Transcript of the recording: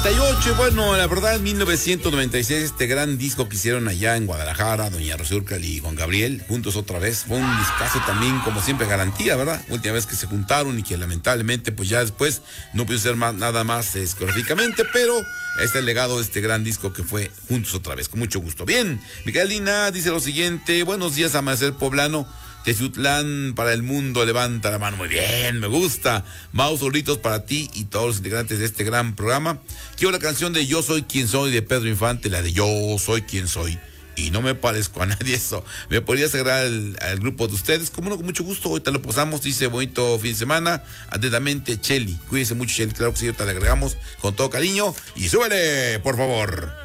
38, bueno, la verdad, en 1996, este gran disco que hicieron allá en Guadalajara, doña Rocío Dúrcal y Juan Gabriel, juntos otra vez, fue un discazo también, como siempre, garantía, ¿verdad? Última vez que se juntaron y que lamentablemente, pues ya después no pudo ser nada más discográficamente, pero este es el legado de este gran disco que fue juntos otra vez, con mucho gusto. Bien, Micaelina dice lo siguiente: buenos días, Amanecer Poblano. Teciutlán para el mundo, levanta la mano. Muy bien, me gusta. Mau, solitos para ti y todos los integrantes de este gran programa. Quiero la canción de Yo Soy Quien Soy de Pedro Infante, la de Yo Soy Quien Soy y no me parezco a nadie. Eso me podrías agregar al grupo de ustedes, como no, con mucho gusto. Ahorita lo posamos. Dice: bonito fin de semana, atentamente Cheli. Cuídense mucho, Cheli. Claro que sí, ahorita le agregamos con todo cariño. Y súbele, por favor.